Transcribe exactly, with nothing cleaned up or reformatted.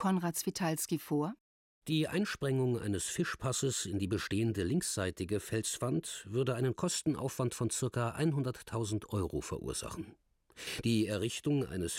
Konrad Switalski vor: Die Einsprengung eines Fischpasses in die bestehende linksseitige Felswand würde einen Kostenaufwand von ca. hunderttausend Euro verursachen. Die Errichtung eines